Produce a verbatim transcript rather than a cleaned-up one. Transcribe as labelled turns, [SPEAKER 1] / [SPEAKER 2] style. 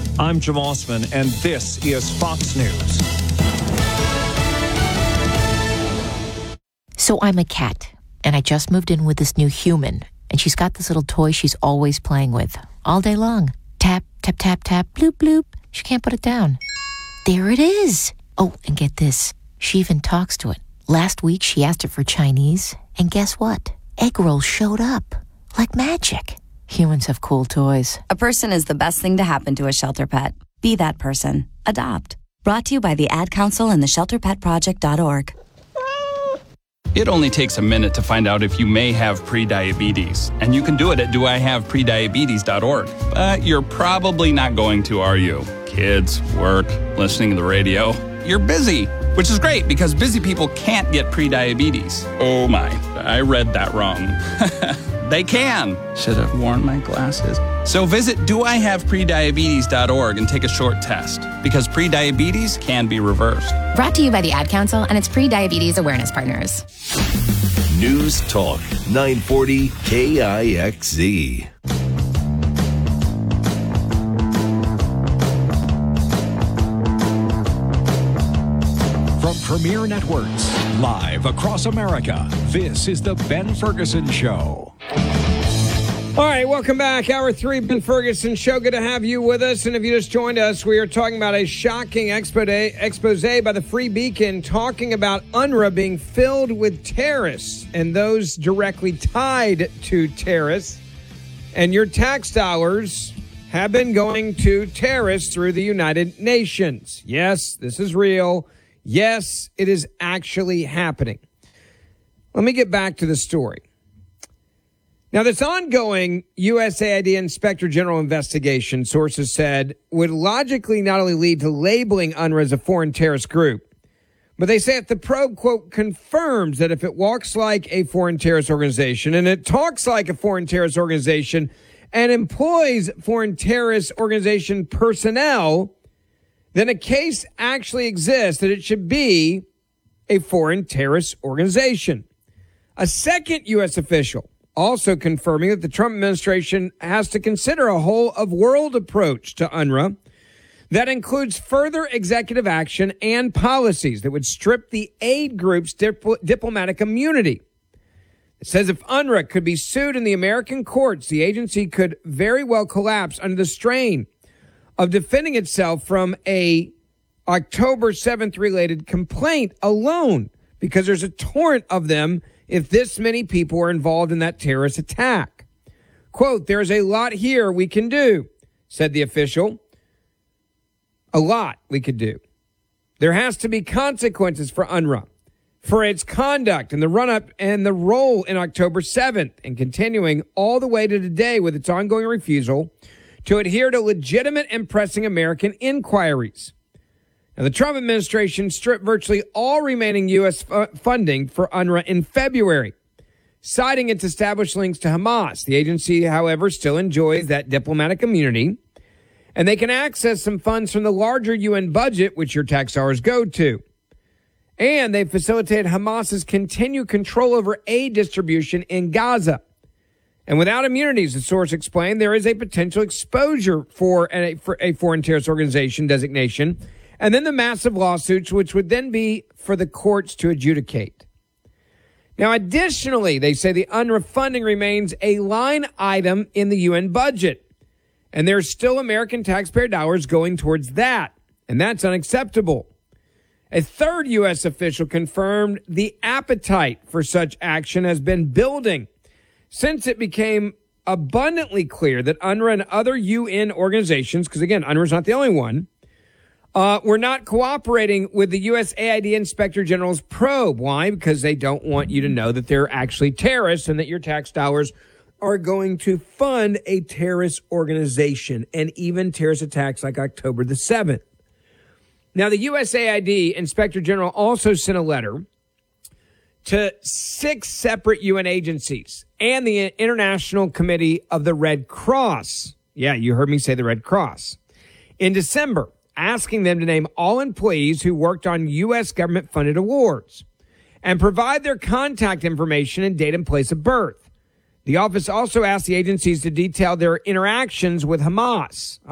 [SPEAKER 1] I'm Jim Osman, and this is Fox News.
[SPEAKER 2] So I'm a cat, and I just moved in with this new human, and she's got this little toy she's always playing with, all day long. Tap, tap, tap, tap, bloop, bloop. She can't put it down. There it is. Oh, and get this. She even talks to it. Last week, she asked it for Chinese, and guess what? Egg rolls showed up. Like magic. Humans have cool toys.
[SPEAKER 3] A person is the best thing to happen to a shelter pet. Be that person. Adopt. Brought to you by the Ad Council and the shelter pet project dot org.
[SPEAKER 4] It only takes a minute to find out if you may have prediabetes, and you can do it at do I have prediabetes dot org. But you're probably not going to, are you? Kids, work, listening to the radio. You're busy, which is great because busy people can't get prediabetes. Oh my, I read that wrong. They can. Should have worn my glasses. So visit do I have prediabetes dot org and take a short test, because prediabetes can be reversed.
[SPEAKER 5] Brought to you by the Ad Council and its pre-diabetes awareness partners.
[SPEAKER 6] News Talk nine forty K I X Z.
[SPEAKER 7] From Premier Networks, live across America, this is the Ben Ferguson Show.
[SPEAKER 8] All right, welcome back. Hour three, Ben Ferguson Show. Good to have you with us. And if you just joined us, we are talking about a shocking expose, expose by the Free Beacon talking about U N R W A being filled with terrorists and those directly tied to terrorists. And your tax dollars have been going to terrorists through the United Nations. Yes, this is real. Yes, it is actually happening. Let me get back to the story. Now, this ongoing U S A I D Inspector General investigation, sources said, would logically not only lead to labeling U N R W A as a foreign terrorist group, but they say if the probe, quote, confirms that if it walks like a foreign terrorist organization and it talks like a foreign terrorist organization and employs foreign terrorist organization personnel, then a case actually exists that it should be a foreign terrorist organization. A second U S official also confirming that the Trump administration has to consider a whole of world approach to U N R W A that includes further executive action and policies that would strip the aid group's dip- diplomatic immunity. It says if U N R W A could be sued in the American courts, the agency could very well collapse under the strain of defending itself from a October seventh related complaint alone, because there's a torrent of them if this many people are involved in that terrorist attack. Quote, there's a lot here we can do, said the official. A lot we could do. There has to be consequences for U N R W A, for its conduct and the run-up and the role in October seventh, and continuing all the way to today with its ongoing refusal to adhere to legitimate and pressing American inquiries. Now, the Trump administration stripped virtually all remaining U S f- funding for U N R W A in February, citing its established links to Hamas. The agency, however, still enjoys that diplomatic immunity, and they can access some funds from the larger U N budget, which your tax dollars go to. And they facilitated Hamas's continued control over aid distribution in Gaza. And without immunities, the source explained, there is a potential exposure for a, for a foreign terrorist organization designation, and then the massive lawsuits, which would then be for the courts to adjudicate. Now, additionally, they say the U N R W A funding remains a line item in the U N budget, and there's still American taxpayer dollars going towards that, and that's unacceptable. A third U S official confirmed the appetite for such action has been building since it became abundantly clear that U N R W A and other U N organizations, because again, U N R W A is not the only one, uh, were not cooperating with the U S A I D Inspector General's probe. Why? Because they don't want you to know that they're actually terrorists and that your tax dollars are going to fund a terrorist organization and even terrorist attacks like October the seventh. Now, the U S A I D Inspector General also sent a letter to six separate U N agencies and the International Committee of the Red Cross. Yeah, you heard me say the Red Cross. In December, asking them to name all employees who worked on U S government-funded awards and provide their contact information and date and place of birth. The office also asked the agencies to detail their interactions with Hamas.